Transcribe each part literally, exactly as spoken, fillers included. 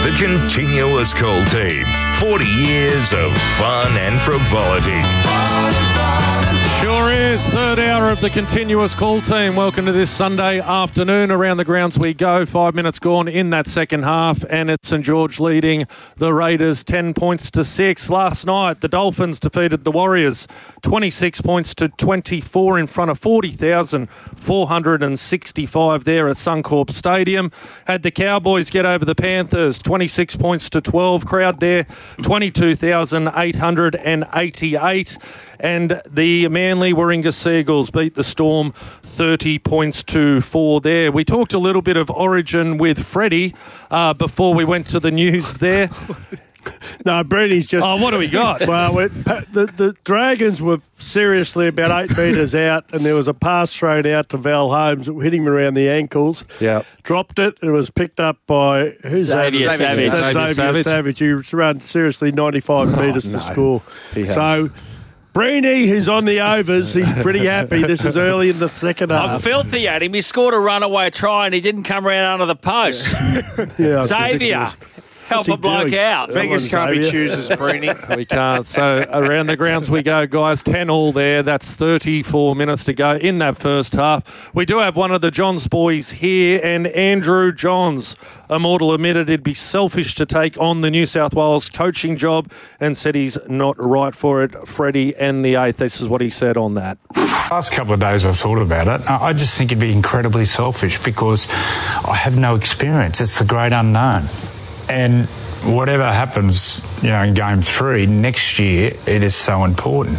The Continuous Call Team. forty years of fun and frivolity. Sure is. Third hour of the Continuous Call Team. Welcome to this Sunday afternoon. Around the grounds we go. Five minutes gone in that second half, and it's St George leading the Raiders ten points to six. Last night, the Dolphins defeated the Warriors twenty-six points to twenty-four in front of forty thousand four hundred sixty-five there at Suncorp Stadium. Had the Cowboys get over the Panthers twenty-six points to twelve. Crowd there twenty-two thousand eight hundred eighty-eight. And the Manly Warringah Seagulls beat the Storm thirty points to four there. We talked a little bit of Origin with Freddie uh, before we went to the news there. No, Breeny's just... Oh, what do we got? Well, it, the, the Dragons were seriously about eight metres out, and there was a pass thrown out to Val Holmes that hit him around the ankles. Yeah. Dropped it, and it was picked up by... Who's Xavier that? Savage. Xavier, Xavier Savage. Savage. He ran seriously ninety-five Oh, metres no. to score. He has. So... Breeny, who's on the overs, he's pretty happy. This is early in the second half. I'm filthy at him. He scored a runaway try and he didn't come around under the post. Yeah, Xavier, help he a bloke doing? out. Come on, Beggars can't be Xavier. choosers, Breeny. We can't. So around the grounds we go, guys. ten all there. That's thirty-four minutes to go in that first half. We do have one of the Johns boys here, and Andrew Johns. Immortal admitted it'd be selfish to take on the New South Wales coaching job and said he's not right for it. Freddie and the eighth. This is what he said on that. Last couple of days I've thought about it. I just think it'd be incredibly selfish because I have no experience. It's the great unknown. And whatever happens, you know, in game three, next year, it is so important.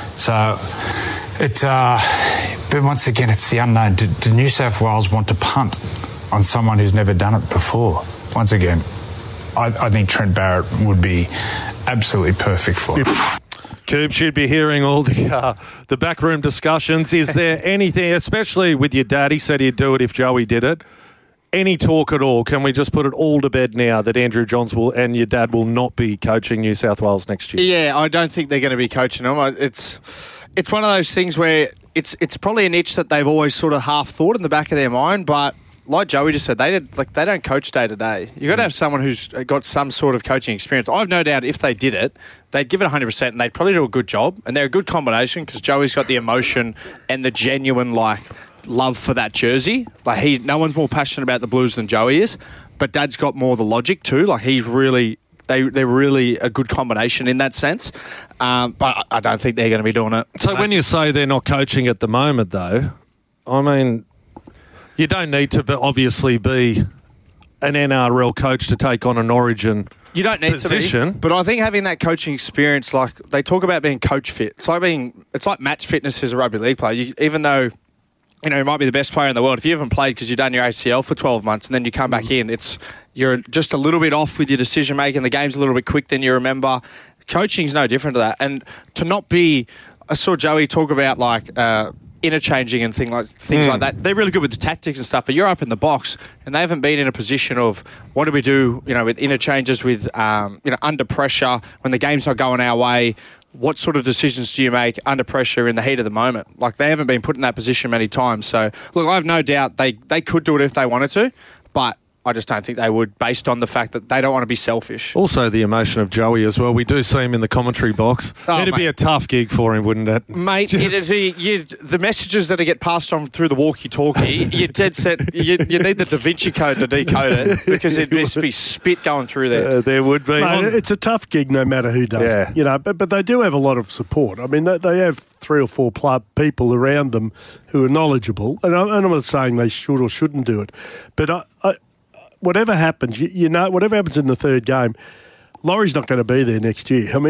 So, it, uh, but once again, it's the unknown. Do, do New South Wales want to punt on someone who's never done it before? Once again, I, I think Trent Barrett would be absolutely perfect for it. Coops, you'd be hearing all the uh, the backroom discussions. Is there anything, especially with your dad, he said he'd do it if Joey did it, any talk at all? Can we just put it all to bed now that Andrew Johns will and your dad will not be coaching New South Wales next year? Yeah, I don't think they're going to be coaching them. I- It's it's one of those things where it's it's probably an itch that they've always sort of half thought in the back of their mind, but like Joey just said, they did, like they don't coach day to day. You've got to have someone who's got some sort of coaching experience. I've no doubt if they did it, they'd give it one hundred percent and they'd probably do a good job. And they're a good combination because Joey's got the emotion and the genuine like love for that jersey. Like he, no one's more passionate about the Blues than Joey is, but Dad's got more the logic too. Like he's really, they they're really a good combination in that sense. Um, but I don't think they're going to be doing it. So when you say they're not coaching at the moment, though, I mean, you don't need to be, obviously be an N R L coach to take on an Origin You don't need position. to be, but I think having that coaching experience, like they talk about being coach fit, it's like being, it's like match fitness as a rugby league player. You, even though, you know, you might be the best player in the world, if you haven't played because you've done your A C L for twelve months and then you come back in, it's you're just a little bit off with your decision making. The game's a little bit quick than you remember. Coaching's no different to that, and to not be. I saw Joey talk about like. Uh, interchanging and thing like things Mm. like that. They're really good with the tactics and stuff, but you're up in the box and they haven't been in a position of what do we do, you know, with interchanges, with um, you know, under pressure when the game's not going our way. What sort of decisions do you make under pressure in the heat of the moment? Like they haven't been put in that position many times. So look, I have no doubt they they could do it if they wanted to, but I just don't think they would, based on the fact that they don't want to be selfish. Also, the emotion of Joey as well. We do see him in the commentary box. Oh, It'd mate. be a tough gig for him, wouldn't it? Mate, Just- it'd be, you, the messages that get passed on through the walkie-talkie, you're dead set. You, you need the Da Vinci Code to decode it because there'd just be spit going through there. Uh, there would be. Mate, On- it's a tough gig no matter who does Yeah. it. You know, but, but they do have a lot of support. I mean, they, they have three or four pl- people around them who are knowledgeable. And, I, and I'm not saying they should or shouldn't do it. But I, I, whatever happens, you, you know, whatever happens in the third game, Laurie's not going to be there next year. I mean,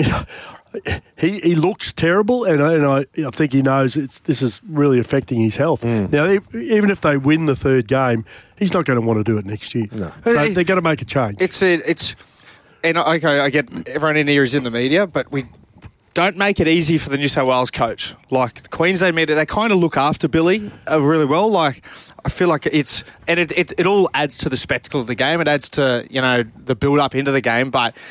he he looks terrible, and, I- and I, I think he knows it's, this is really affecting his health. Mm. Now, e- even if they win the third game, he's not going to want to do it next year. No. So Hey, they're going to make a change. It's a, it's, and okay, I get everyone in here is in the media, but we don't make it easy for the New South Wales coach. Like the Queensland media, they kind of look after Billy uh, really well. Like I feel like it's, and it, it it all adds to the spectacle of the game. It adds to, you know, the build up into the game, but.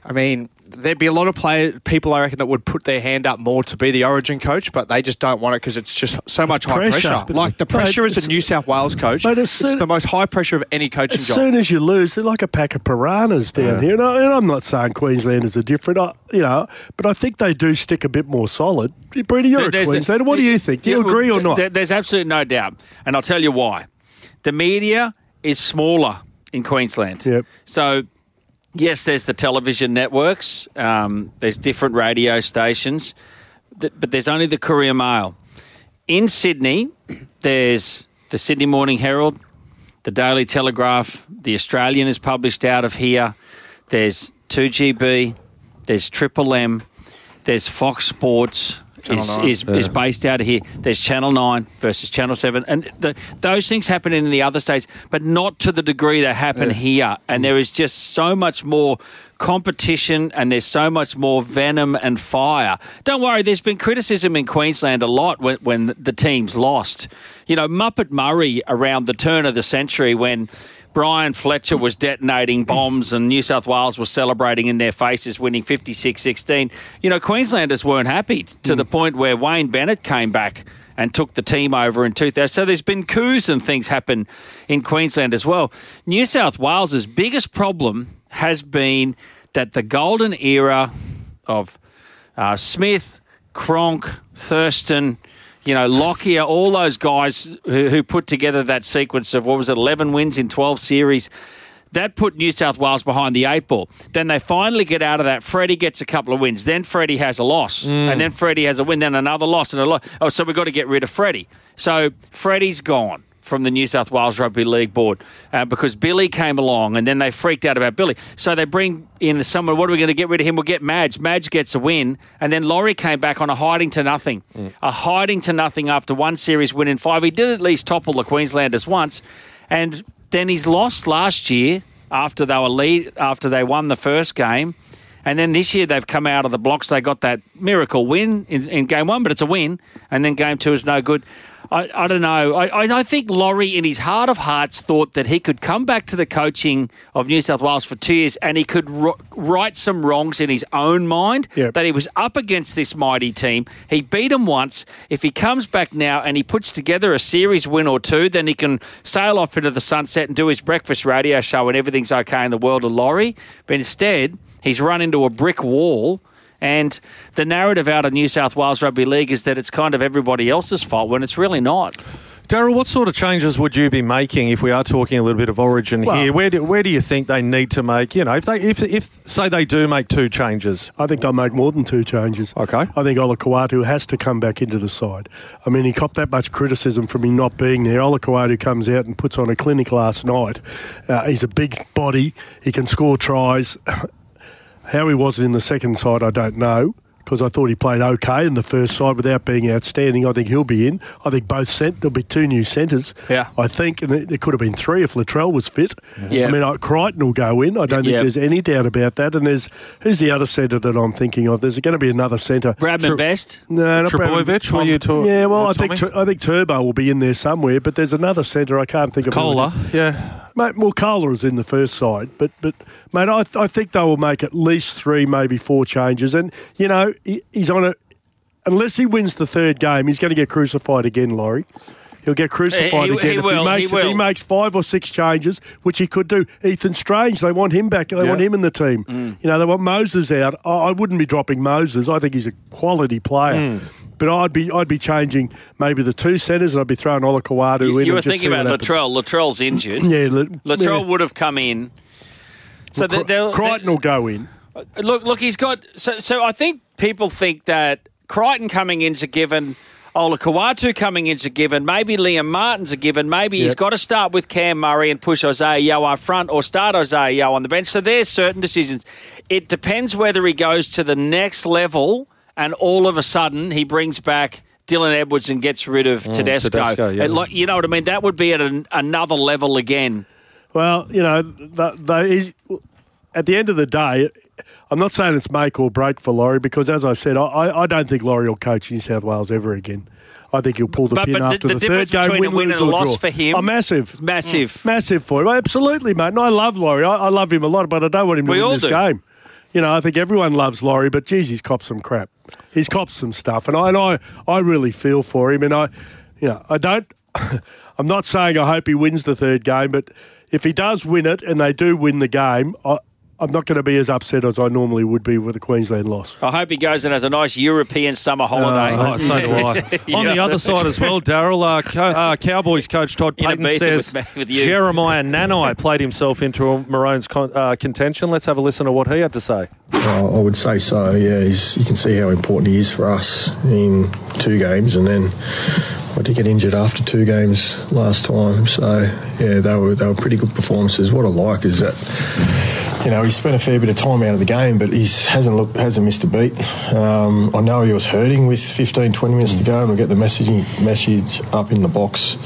I mean, there'd be a lot of play, people, I reckon, that would put their hand up more to be the Origin coach, but they just don't want it because it's just so much high Pressure. pressure. Like, the pressure Mate, as a New South Wales coach, Mate, as it's soon- the most high pressure of any coaching As job. soon as you lose, they're like a pack of piranhas down Yeah. here. And, I, and I'm not saying Queenslanders are different, I, you know, but I think they do stick a bit more solid. Brady, you're There's a the- Queenslander. What do you think? Do you Yeah, agree or well, not? there- There's absolutely no doubt. And I'll tell you why. The media is smaller in Queensland. Yep. So, yes, there's the television networks. Um, there's different radio stations. th- But there's only the Courier Mail. In Sydney, there's the Sydney Morning Herald, the Daily Telegraph, the Australian is published out of here. There's two G B, there's Triple M, there's Fox Sports, is, nine. is, is based out of here. There's Channel nine versus Channel seven. And the, those things happen in the other states, but not to the degree they happen here. And there is just so much more competition and there's so much more venom and fire. Don't worry, there's been criticism in Queensland a lot when, when the team's lost. You know, Muppet Murray around the turn of the century when Brian Fletcher was detonating bombs and New South Wales was celebrating in their faces, winning fifty-six sixteen. You know, Queenslanders weren't happy to the point where Wayne Bennett came back and took the team over in two thousand. So there's been coups and things happen in Queensland as well. New South Wales' biggest problem has been that the golden era of uh, Smith, Cronk, Thurston, you know, Lockyer, all those guys who, who put together that sequence of, what was it, eleven wins in twelve series, that put New South Wales behind the eight ball. Then they finally get out of that. Freddie gets a couple of wins. Then Freddie has a loss. Mm. And then Freddie has a win, then another loss and a loss. Oh, so we've got to get rid of Freddie. So Freddie's gone from the New South Wales Rugby League board uh, because Billy came along and then they freaked out about Billy. So they bring in someone, what are we going to get rid of him? We'll get Madge. Madge gets a win. And then Laurie came back on a hiding to nothing. Mm. A hiding to nothing after one series win in five. He did at least topple the Queenslanders once. And then he's lost last year after they were lead, after they won the first game. And then this year they've come out of the blocks. They got that miracle win in, in game one, but it's a win. And then game two is no good. I, I don't know. I, I think Laurie, in his heart of hearts, thought that he could come back to the coaching of New South Wales for two years and he could ro- right some wrongs in his own mind, yep. that he was up against this mighty team. He beat them once. If he comes back now and he puts together a series win or two, then he can sail off into the sunset and do his breakfast radio show and everything's okay in the world of Laurie. But instead, he's run into a brick wall. And the narrative out of New South Wales Rugby League is that it's kind of everybody else's fault when it's really not. Darryl, what sort of changes would you be making if we are talking a little bit of Origin well, here? Where do, where do you think they need to make, you know, if they if, if say they do make two changes? I think they'll make more than two changes. Okay. I think Olakau'atu has to come back into the side. I mean, he copped that much criticism from him not being there. Olakau'atu comes out and puts on a clinic last night. Uh, he's a big body. He can score tries. How he was in the second side, I don't know, because I thought he played okay in the first side without being outstanding. I think he'll be in. I think both cent there'll be two new centres. Yeah. I think, and there could have been three if Latrell was fit. Yeah. I mean, I, Crichton will go in. I don't think Yeah. there's any doubt about that. And there's who's the other centre that I'm thinking of? There's going to be another centre. Bradman Tur- Best? No, not Trebojevic, Bradman. were you talk- Yeah, well, uh, I think Tommy? Tur- I think Turbo will be in there somewhere. But there's another centre I can't think of. who it Kohler, is. yeah. Mate, well, Kohler is in the first side, but, but mate, I, I think they will make at least three, maybe four changes. And, you know, he, he's on a... Unless he wins the third game, he's going to get crucified again, Laurie. He'll get crucified He- he- again he if, will, he makes, he if will. he makes five or six changes, which he could do. Ethan Strange, they want him back. They Yeah. want him in the team. Mm. You know, they want Moses out. I, I wouldn't be dropping Moses. I think he's a quality player. Mm. But I'd be I'd be changing maybe the two centres and I'd be throwing Olakau'atu You, in. you and were just thinking see what about happens. Latrell. Latrell's injured. Yeah, La- Latrell yeah. would have come in. So Well, they- they'll- Crichton will go in. Look, look, he's got. So, so I think people think that Crichton coming in's a given. Olakau'atu coming in's a given. Maybe Liam Martin's a given. Maybe he's Yep. got to start with Cam Murray and push Isaiah Yeo up front or start Isaiah Yeo on the bench. So there's certain decisions. It depends whether he goes to the next level and all of a sudden he brings back Dylan Edwards and gets rid of Tedesco. Tedesco, yeah. And like, you know what I mean? That would be at an, another level again. Well, you know, the, the, he's, at the end of the day, I'm not saying it's make or break for Laurie because, as I said, I, I don't think Laurie will coach New South Wales ever again. I think he'll pull the But- pin but the- after the the, difference third game, between win, a win lose and a or loss draw. for him- Oh, massive. Massive. Massive for him. Absolutely, mate. And I love Laurie. I, I love him a lot, but I don't want him to We win all this do. game. you know, I think everyone loves Laurie, but geez, he's copped some crap. He's copped some stuff, and I and I, I really feel for him. And I, you know, I don't. I'm not saying I hope he wins the third game, but if he does win it and they do win the game, I, I'm not going to be as upset as I normally would be with a Queensland loss. I hope he goes and has a nice European summer holiday. Oh, so do I. On the other side as well, Daryl, uh, co- uh, Cowboys coach Todd In Payton Ibiza says with- with you. Jeremiah Nanai played himself into a Maroons con- uh, contention. Let's have a listen to what he had to say. Uh, I would say so, yeah. He's, you can see how important he is for us in two games, and then I did get injured after two games last time. So, yeah, they were they were pretty good performances. What I like is that, you know, he spent a fair bit of time out of the game, but he hasn't looked, hasn't missed a beat. Um, I know he was hurting with fifteen, twenty minutes to go, and we'll get the messaging, message up in the box.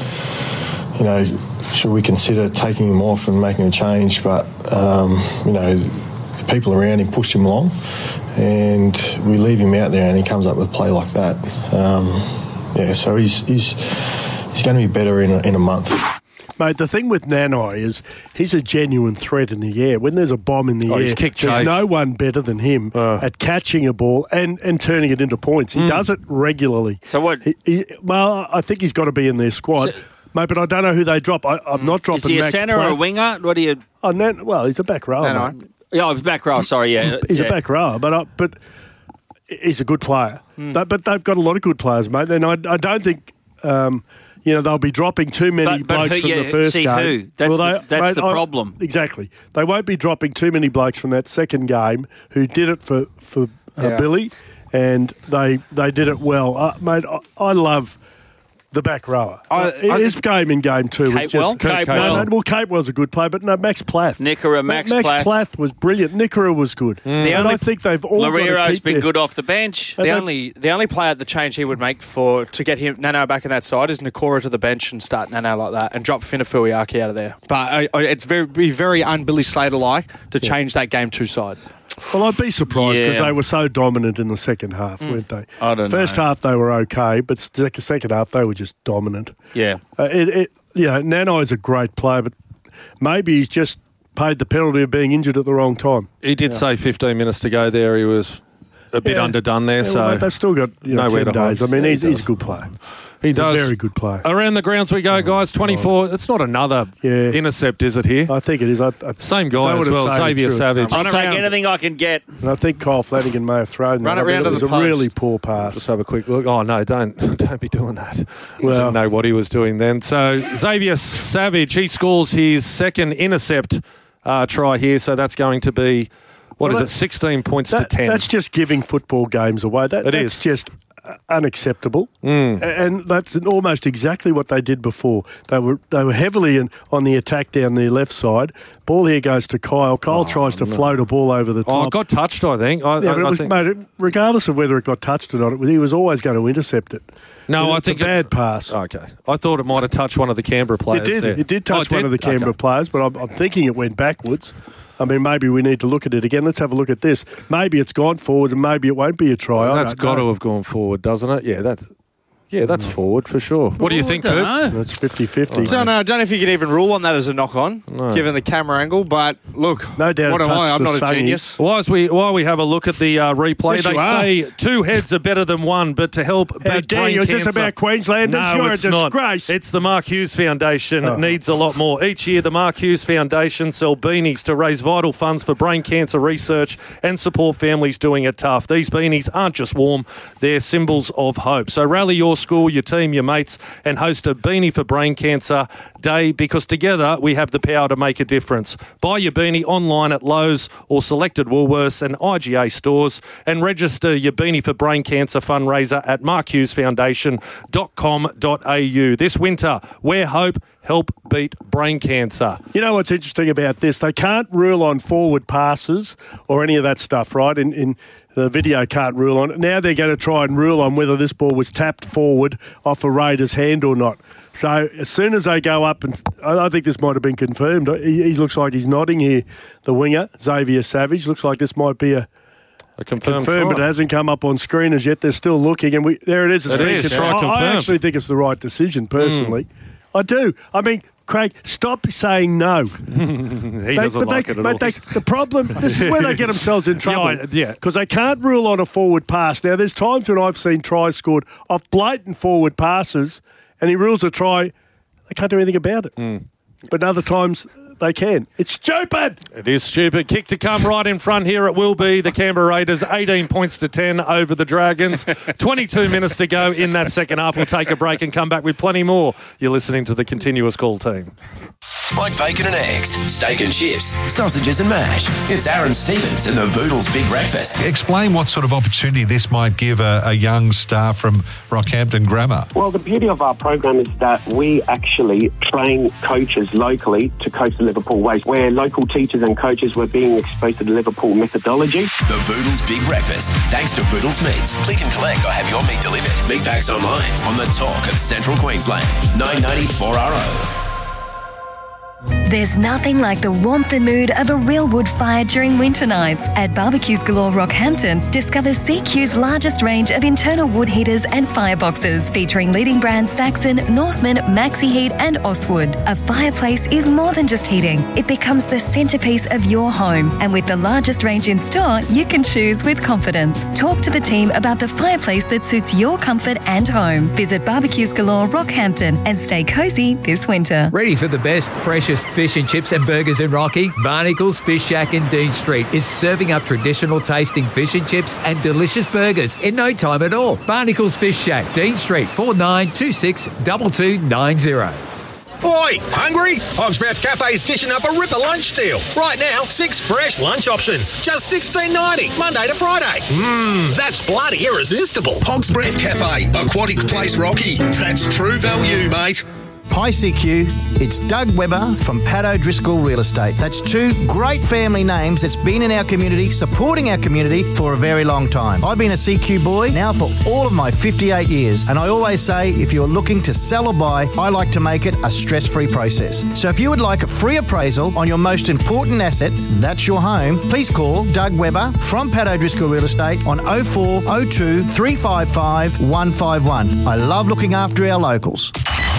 You know, should we consider taking him off and making a change? But, um, you know, the people around him pushed him along, and we leave him out there and he comes up with a play like that. Um, yeah, so he's he's he's going to be better in a, in a month. Mate, the thing with Nanai is he's a genuine threat in the air. When there's a bomb in the Oh, air, he's kick there's chase. no one better than him Uh. at catching a ball and, and turning it into points. He does it regularly. So what- He, he, well, I think he's got to be in their squad. So- Mate, but I don't know who they drop. I, I'm not dropping Is he a Max centre or a Platt. winger? What do you... Oh, Nan, well, he's a back rower. No, mate. no. Yeah, I was back row, sorry, yeah. He's yeah. a back rower, but uh, but he's a good player. Hmm. But, but they've got a lot of good players, mate. And I, I don't think um, you know they'll be dropping too many But- but blokes who- from yeah, the first see game. who? That's the- that's the I- problem. Exactly. They won't be dropping too many blokes from that second game who did it for for uh, Yeah. Billy, and they they did it well, uh, mate. I, I love. The back rower. I- Uh, I his think- game in game two was Capewell? just... Capewell. No, no, well, Capewell's a good player, but no, Max Plath. Nickera, Max Max Plath. Plath was brilliant. Nickera was good. And only- I think they've all got to Larero's keep been their- good off the bench. The that- only the only player the change he would make for to get him Nano back in that side is Nakora to the bench and start Nano like that and drop Finafuiaki out of there. But I, I, it's very be very un-Billy Slater-like to change that game two side. Well, I'd be surprised because Yeah. they were so dominant in the second half, weren't they? I don't First know. half they were okay, but sec- second half they were just dominant. Yeah. Uh, it, it, you know, Nanai's a great player, but maybe he's just paid the penalty of being injured at the wrong time. He did say fifteen minutes to go there. He was a bit Yeah. underdone there, Yeah, so well, mate, they've still got you know, nowhere ten to hide. days. I mean, Yeah, he's, he he's does. a good player. he He's does. a very good player. Around the grounds we go, guys. twenty-four. It's not another Yeah. intercept, is it here? I think it is. I, I Same guy don't as wanna well, say it Xavier through it. Savage. I'll Run take around. anything I can get. And I think Kyle Flanagan may have thrown that. Run it I mean, round it to was the a really post. poor pass. Just have a quick look. Oh no, don't don't be doing that. Well- Didn't know what he was doing then. So Xavier Savage, he scores his second intercept uh, try here. So that's going to be what Well, is that- it? Sixteen points That- to ten. That's just giving football games away. That, It that's is. just uh, unacceptable. Mm. A- And that's almost exactly what they did before. They were they were heavily in, on the attack down the left side. Ball here goes to Kyle. Kyle tries to float a ball over the Oh, top. it got touched, I think. I, yeah, I, but it I was, think mate, it- regardless of whether it got touched or not, it was, he was always going to intercept it. no, It's I think a bad it, pass. Okay, I thought it might have touched one of the Canberra players. It did. there. It did touch Oh, it one of the did? Canberra Okay. players, but I'm, I'm thinking it went backwards. I mean, maybe we need to look at it again. Let's have a look at this. Maybe it's gone forward, and maybe it won't be a try. I That's don't got know. to have gone forward, doesn't it? Yeah, that's yeah, that's forward for sure. What do you Oh, think, I don't Coop? know. It's fifty-fifty. So no, I don't know if you can even rule on that as a knock on, given the camera angle. But look, No doubt what it am I? touched I'm not a the Sunny. genius. While we while we have a look at the uh, replay, Yes, they you are. say two heads are better than one, but to help How beat dare brain you? Is cancer, this about Queenslanders? no, You're it's a not. disgrace. It's the Mark Hughes Foundation. Oh. It needs a lot more. Each year, the Mark Hughes Foundation sell beanies to raise vital funds for brain cancer research and support families doing it tough. These beanies aren't just warm; they're symbols of hope. So rally your school, your team, your mates, and host a Beanie for Brain Cancer Day, because together we have the power to make a difference. Buy your beanie online at Lowe's or selected Woolworths and I G A stores, and register your Beanie for Brain Cancer fundraiser at mark hughes foundation dot com dot a u. This winter, wear hope, help beat brain cancer. You know what's interesting about this? They can't rule on forward passes or any of that stuff, right? In, in the video can't rule on it. Now they're going to try and rule on whether this ball was tapped forward off a Raiders' hand or not. So as soon as they go up, and I I think this might have been confirmed. He, he looks like he's nodding here. The winger, Xavier Savage, looks like this might be a A confirmed, confirmed, but try. it hasn't come up on screen as yet. They're still looking, and we there it is. It's It been is, confirmed. try I- I confirmed. actually think it's the right decision, personally. I do. I mean, Craig, stop saying no. he They- doesn't but like they, it at but all. they, the problem, this is where they get themselves in trouble. Yeah, I- yeah. Because they can't rule on a forward pass. Now, there's times when I've seen tries scored off blatant forward passes, and he rules a try. They can't do anything about it. Mm. But other times they can. It's stupid. It is stupid. Kick to come right in front here. It will be the Canberra Raiders, eighteen points to ten over the Dragons. twenty-two minutes to go in that second half. We'll take a break and come back with plenty more. You're listening to the Continuous Call team. Like bacon and eggs, steak and chips, sausages and mash. It's Aaron Stevens and the Boodles Big Breakfast. Explain what sort of opportunity this might give a, a young star from Rockhampton Grammar. Well, the beauty of our program is that we actually train coaches locally to coach the Liverpool way, where local teachers and coaches were being exposed to the Liverpool methodology. The Boodles Big Breakfast, thanks to Boodles Meats. Click and collect or have your meat delivered. Meat packs online on the talk of Central Queensland. nine ninety-four R O. There's nothing like the warmth and mood of a real wood fire during winter nights. At Barbecues Galore Rockhampton, discover C Q's largest range of internal wood heaters and fireboxes, featuring leading brands Saxon, Norseman, Maxi Heat and Oswood. A fireplace is more than just heating. It becomes the centrepiece of your home. And with the largest range in store, you can choose with confidence. Talk to the team about the fireplace that suits your comfort and home. Visit Barbecues Galore Rockhampton and stay cosy this winter. Ready for the best, freshest fish and chips and burgers in Rocky? Barnacles Fish Shack in Dean Street is serving up traditional tasting fish and chips and delicious burgers in no time at all. Barnacles Fish Shack, Dean Street, four nine two six two two nine zero. Oi, hungry? Hog's Breath Cafe's dishing up a ripper lunch deal. Right now, six fresh lunch options, just sixteen ninety, Monday to Friday. Mmm, that's bloody irresistible. Hog's Breath Cafe, Aquatic Place Rocky. That's true value, mate. Hi C Q, it's Doug Webber from Pat O'Driscoll Real Estate. That's two great family names that's been in our community, supporting our community for a very long time. I've been a C Q boy now for all of my fifty-eight years, and I always say if you're looking to sell or buy, I like to make it a stress-free process. So if you would like a free appraisal on your most important asset, that's your home, please call Doug Webber from Pat O'Driscoll Real Estate on oh four oh two, three five five, one five one. I love looking after our locals.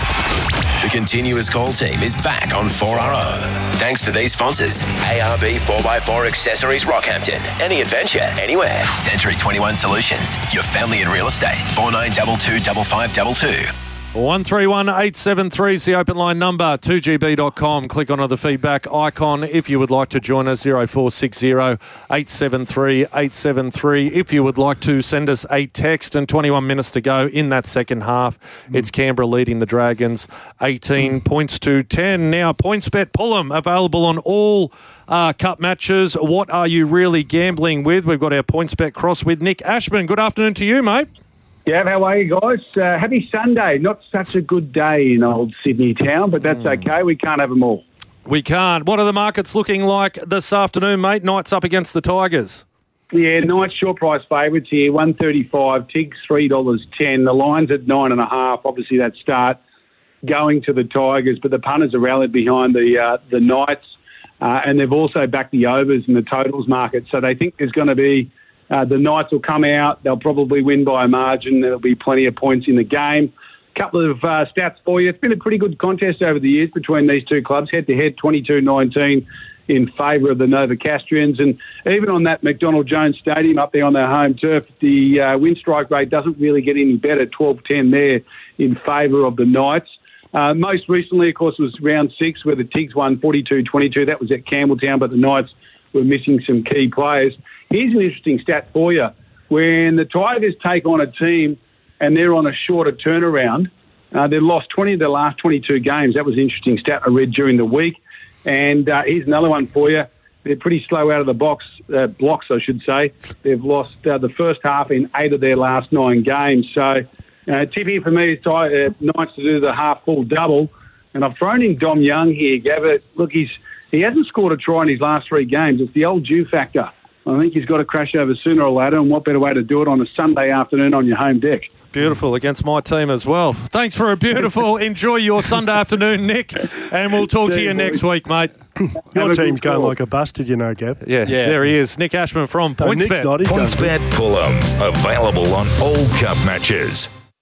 The Continuous Call team is back on four R O. Thanks to these sponsors. A R B four by four Accessories Rockhampton. Any adventure, anywhere. Century twenty-one Solutions. Your family in real estate. four nine two two five five two two. one three one eight seven three is the open line number, two g b dot com. Click on the feedback icon if you would like to join us, zero four six zero eight seven three eight seven three. If you would like to send us a text, and twenty-one minutes to go in that second half. Mm. It's Canberra leading the Dragons eighteen mm. points to ten. Now, PointsBet Pullum available on all uh, cup matches. What are you really gambling with? We've got our PointsBet cross with Nick Ashman. Good afternoon to you, mate. Yeah, how are you guys? Uh, happy Sunday. Not such a good day in old Sydney town, but that's mm. okay. We can't have them all. We can't. What are the markets looking like this afternoon, mate? Knights up against the Tigers. Yeah, Knights short price favourites here, one thirty-five. Tigs three dollars ten. The line's at nine and a half. Obviously, that start going to the Tigers, but the punters are rallied behind the uh, the Knights, uh, and they've also backed the overs in the totals market. So they think there's going to be Uh, the Knights will come out. They'll probably win by a margin. There'll be plenty of points in the game. A couple of uh, stats for you. It's been a pretty good contest over the years between these two clubs. Head-to-head, twenty-two nineteen in favour of the Novocastrians. And even on that McDonald Jones Stadium up there on their home turf, the uh, win strike rate doesn't really get any better, twelve ten there in favour of the Knights. Uh, most recently, of course, was round six where the Tigs won forty-two twenty-two. That was at Campbelltown, but the Knights were missing some key players. Here's an interesting stat for you. When the Tigers take on a team and they're on a shorter turnaround, uh, they've lost twenty of their last twenty-two games. That was an interesting stat I read during the week. And uh, here's another one for you. They're pretty slow out of the box, uh, blocks, I should say. They've lost uh, the first half in eight of their last nine games. So uh, tip here for me is uh, Knights to do the half-full double. And I've thrown in Dom Young here, Gavin. Look, he's he hasn't scored a try in his last three games. It's the old Jew factor. I think he's got to crash over sooner or later, and what better way to do it on a Sunday afternoon on your home deck. Beautiful, against my team as well. Thanks for a beautiful, enjoy your Sunday afternoon, Nick, and we'll talk to you next week, mate. Your team's going like a bastard, you know, Gav. Yeah, yeah, there he is. Nick Ashman from PointsBet. PointsBet Pullum, available on all cup matches.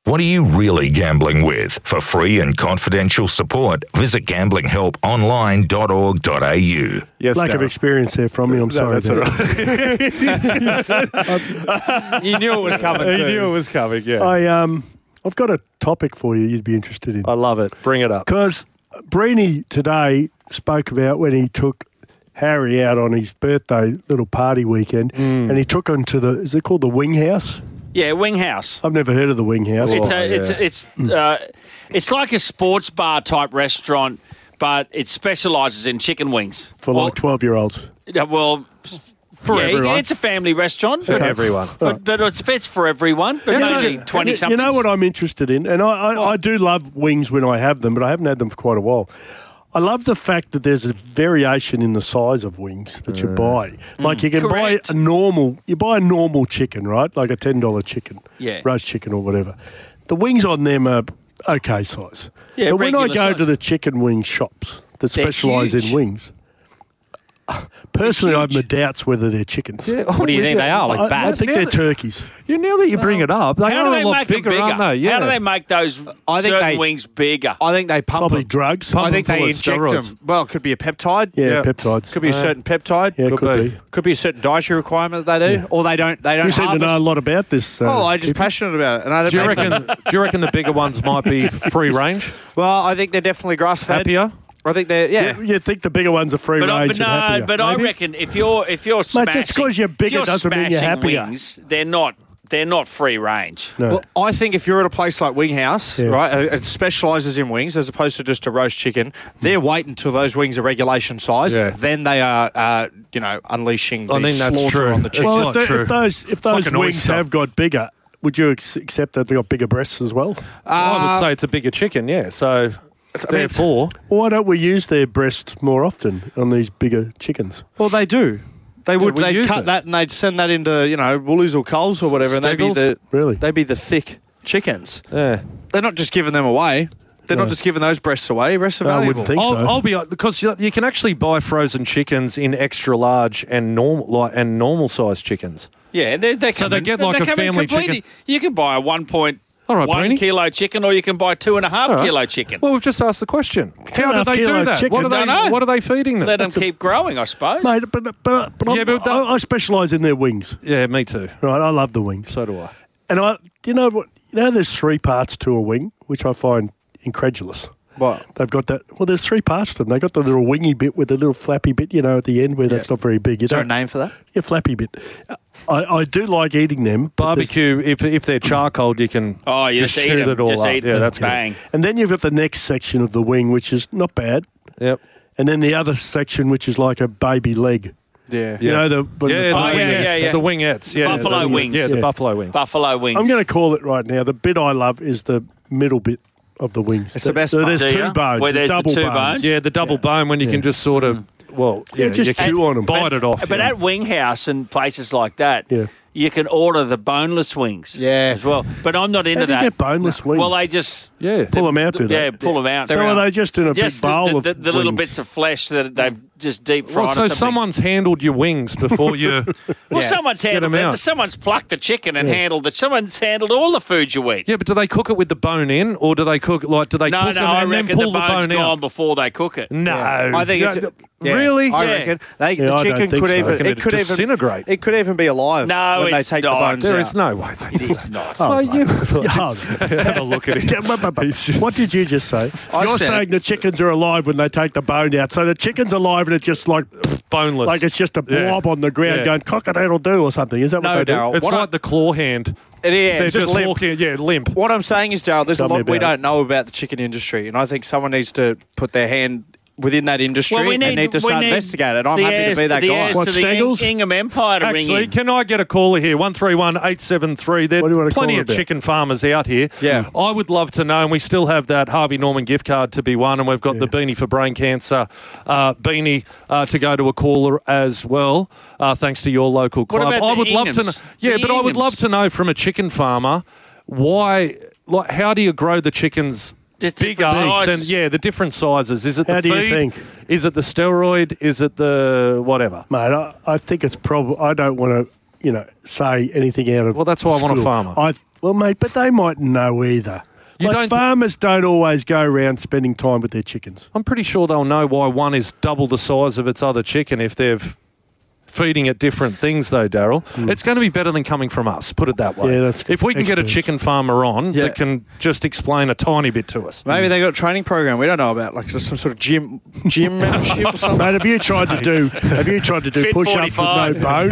What are you really gambling with? For free and confidential support, visit gambling help online dot org dot a u. Yes, Lack Darryl. of experience there from me. I'm No, sorry. that's all right. You knew it was coming. He too. knew it was coming, yeah. I um, I've got a topic for you. You'd be interested in. I love it. Bring it up. Because Breeny today spoke about when he took Harry out on his birthday little party weekend, Mm. and he took him to the. Is it called the Wing House? Yeah, Wing House. I've never heard of the Wing House. It's Oh, a, it's yeah. it's uh, it's like a sports bar type restaurant, but it specialises in chicken wings for like twelve year olds. Yeah, well, For yeah, everyone. it's a family restaurant For everyone. but, but it's it's for everyone. But maybe twenty you, something. you know what I'm interested in, and I, I, I do love wings when I have them, but I haven't had them for quite a while. I love the fact that there's a variation in the size of wings that you buy. Like you can Correct. buy a normal, you buy a normal chicken, right? Like a ten dollar chicken, Yeah. roast chicken or whatever. The wings on them are okay size. Yeah, but when I regular go size. to the chicken wing shops that They're specialise in huge. wings, personally, I have my doubts whether they're chickens. What do you think they are? Like I, I bats? think they're turkeys. You now that you bring it up, they How do are they a lot make them bigger, bigger? aren't they? Yeah. How do they make those I think certain they- wings bigger? I think they pump Probably them. drugs. Pump I think them full they of inject steroids. them. Well, it could be a peptide. Yeah, Yeah. peptides. Could be a certain peptide. Yeah, Could could be. be. Could be a certain dietary requirement that they do, or they don't. They don't. You seem to harvest. know a lot about this. Uh, Oh, I'm just Tippy. passionate about it, and I don't Do you make them- reckon? Do you reckon the bigger ones might be free range, Well, I think they're definitely grass fed. happier? I think they're yeah. You, you think the bigger ones are free But, I, range but no, and happier? but I Maybe? reckon if you're if you're smashing, just 'cause you're bigger if you're doesn't mean you're smashing happier. wings, they're not they're not free range. No. Well, I think if you're at a place like Wing House, Yeah. right, it specialises in wings as opposed to just a roast chicken. They're waiting until those wings are regulation size. Yeah. Then they are, uh, you know, unleashing the I think that's slaughter true. on the It's chicken. well, not if, the- true. if those if It's those like an wings oyster. have got bigger, would you ex- accept that they got bigger breasts as well? I would say it's a bigger chicken. Yeah. So therefore, Why don't we use their breasts more often on these bigger chickens? Well, they do. They would. we they'd use cut it. that and they'd send that into, you know, Woolies or Coles or whatever, and they'd be Steggles? the Really? they'd be the thick chickens. yeah. They're not just giving them away. They're No. not just giving those breasts away. Breasts are No, I valuable. wouldn't think I'll, so. I'll be because you, you can actually buy frozen chickens in extra large and normal like and normal sized chickens. Yeah, they, they So come they in- get like a come in family completely- chicken. You can buy a one point All right, one Breeny. kilo chicken, or you can buy two and a half All right. kilo chicken. Well, we've just asked the question. Two How and a do half they kilo do that? chicken. What are they? Don't know. What are they feeding them? Let them keep growing, I suppose. Mate, but but, but Yeah, I'm- but that- I, I specialise in their wings. Yeah, me too. Right, I love the wings. So do I. And I, do you know what? You know, there's three parts to a wing, which I find incredulous. What? They've got that. Well, there's three parts to them. They got the little wingy bit with the little flappy bit, you know, at the end where that's not very big. You Is there a don't- name for that? Yeah, flappy bit. I, I do like eating them. but there's- Barbecue. If if they're charcoal, you can Oh, you just, just eat chew them. it all Just up. eat yeah, them. that's Bang. good. And then you've got the next section of the wing, which is not bad. Yep. And then the other section, which is like a baby leg. Yeah. You know, the, when yeah, the the Oh, yeah, wingettes. yeah, yeah. The wingettes. Yeah, Buffalo the, wings. Yeah, the Yeah. buffalo wings. Buffalo wings. I'm going to call it right now. The bit I love is the middle bit of the wings. It's the best So part. there's Do two ya? bones. Where there's the double two bones. bones? Yeah, the double bone when you can just sort of, well, yeah, Yeah, just you can chew on 'em. bite it off. But yeah. at Wing House and places like that, Yeah. you can order the boneless wings Yeah. as well. But I'm not into How do you that. get boneless wings? Well, they just yeah, Pull them out, do they? yeah pull them out. So are they just in a just big bowl the, of the, the little wings? bits of flesh that they've just deep fried. Well, or so something. someone's handled your wings before you. Well, Yeah. someone's Get 'em handled it. out. Someone's plucked the chicken and handled it. Someone's handled all the food you eat. Yeah, but do they cook it with the bone in, or do they cook like do they no, cook no, them I and then reckon pull the the, bone's bone gone out? before they cook it. No, I think Yeah, it's th- yeah, really. I Yeah. reckon they, Yeah, the I don't chicken think could so. even Reckon it it'd could even disintegrate. It could even be alive No, when they it's take the not. bones There out. is no way. They It is not. Oh, you Yeah. have a look at Yeah, it. but- but- but what did you just say? I You're said- saying the chickens are alive when they take the bone out. So the chicken's alive and it's just like Boneless. like it's just a Yeah. blob on the ground Yeah. going cock-a-doodle-doo or something. Is that what No, they do? Darryl. It's What like I- the claw hand. It is. They're It's just just limp. walking, yeah, limp. What I'm saying is, Darryl, there's Tell a me lot we about don't know about the chicken industry, and I think someone needs to put their hand within that industry Well, we need, and need to we start need investigating it. I'm the happy heirs, to be that the guy. heirs What, to the Steggles? Ing- Ingham Empire to ring Actually, in. can I get a caller here? one three one eight seven three. There What do you are want to plenty call of it about? chicken farmers out here. Yeah. I would love to know, and we still have that Harvey Norman gift card to be won, and we've got Yeah. the Beanie for Brain Cancer uh, beanie uh, to go to a caller as well, uh, thanks to your local What club. about I the would love to know. Inghams? Yeah, The but I would Inghams? love to know from a chicken farmer why, like, how do you grow the chickens The bigger different than, sizes. yeah, the different sizes? Is it How the do you feed? think? Is it the steroid? Is it the whatever? Mate, I, I think it's probably. I don't want to, you know, say anything out of. Well, that's why I want a school. farmer. I Well, mate, but they mightn't know either. You like don't- farmers don't always go around spending time with their chickens. I'm pretty sure they'll know why one is double the size of its other chicken if they're feeding it different things, though, Daryl. Mm. It's going to be better than coming from us, put it that way. Yeah, that's if we can get a experts. chicken farmer on Yeah. that can just explain a tiny bit to us. Maybe they got a training program we don't know about, like just some sort of gym gym membership or something. Mate, have you tried to do? Have you tried to do Fit push-ups with no bone?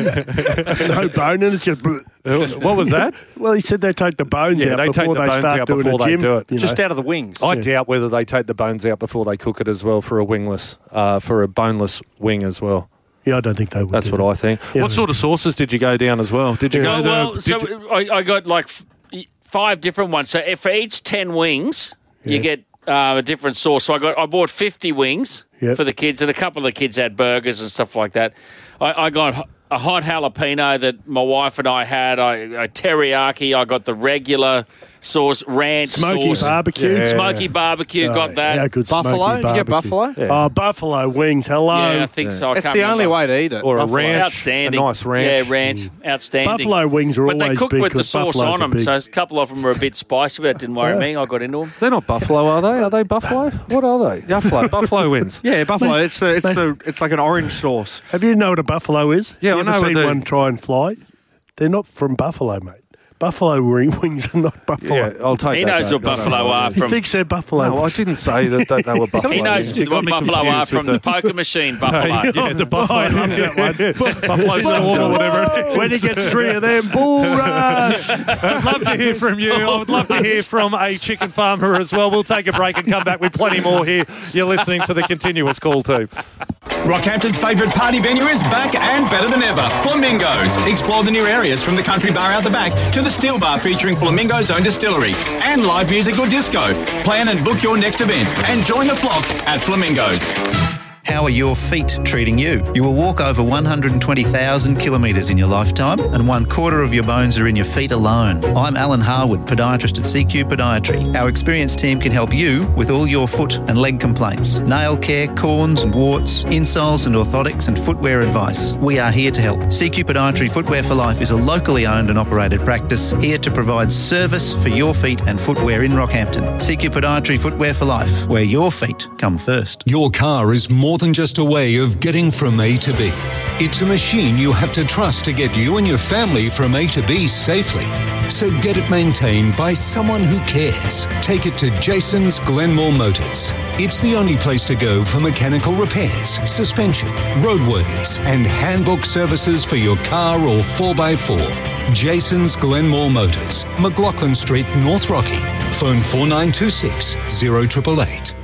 no bone, and it's just. What was that? Well, he said they take the bones Yeah, out they take before the they bones start out doing before a they gym. do it. you Just know. out of the wings. I doubt whether they take the bones out before they cook it as well for a wingless, uh, for a boneless wing as well. Yeah, I don't think they would. That's do what that. I think. Yeah, what sort of sauces did you go down as well? Did you Yeah. go the, Well, did so you- I, I got like f- five different ones. So if for each ten wings, you Yeah. get uh, a different sauce. So I got I bought fifty wings Yep. for the kids, and a couple of the kids had burgers and stuff like that. I, I got a hot jalapeno that my wife and I had. I, a teriyaki. I got the regular sauce, ranch Smoky sauce, barbecue. Yeah. smoky barbecue. Oh, got that. how good Buffalo? smoky Did you get barbecue. buffalo? Yeah. Oh, buffalo wings. Hello. Yeah, I think so. I It's can't the only remember. way to eat it. or a Buffalo. ranch, Outstanding. a nice ranch. Yeah, ranch. Outstanding. Buffalo wings are But they always cook big with the 'cause sauce buffaloes on are them, big. so a couple of them were a bit spicy, but that didn't worry Yeah. me. I got into them. They're not buffalo, are they? Are they buffalo? What are they? Buffalo. Buffalo wings. Yeah, buffalo. Mate, It's a, it's mate. the it's like an orange sauce. Have you know what a buffalo is? Yeah, you I ever know what seen they- one try and fly? They're not from buffalo, mate. Buffalo wing- wings are not buffalo. Yeah, I'll take He that. knows back. what I don't buffalo know. are He from. thinks they're buffalo. No, I didn't say that, that they were buffalo. He knows You got what me buffalo are confused from with the poker machine buffalo. yeah, the buffalo. I love that one. Buffalo storm or whatever it is. When he gets three of them, bull rush. I'd love to hear from you. I would love to hear from a chicken farmer as well. We'll take a break and come back with plenty more here. You're listening to the continuous call team. Rockhampton's favourite party venue is back and better than ever. Flamingos. Explore the new areas from the country bar out the back to the steel bar featuring Flamingo's own distillery and live music or disco. Plan and book your next event and join the flock at Flamingos. How are your feet treating you? You will walk over one hundred twenty thousand kilometres in your lifetime, and one quarter of your bones are in your feet alone. I'm Alan Harwood, podiatrist at C Q Podiatry. Our experienced team can help you with all your foot and leg complaints, nail care, corns and warts, insoles and orthotics, and footwear advice. We are here to help. C Q Podiatry Footwear for Life is a locally owned and operated practice here to provide service for your feet and footwear in Rockhampton. C Q Podiatry Footwear for Life, where your feet come first. Your car is more than just a way of getting from A to B. It's a machine you have to trust to get you and your family from A to B safely. So get it maintained by someone who cares. Take it to Jason's Glenmore Motors. It's the only place to go for mechanical repairs, suspension, roadworthies, and handbook services for your car or four by four. Jason's Glenmore Motors, McLaughlin Street, North Rocky. Phone four nine two six, zero eight eight eight.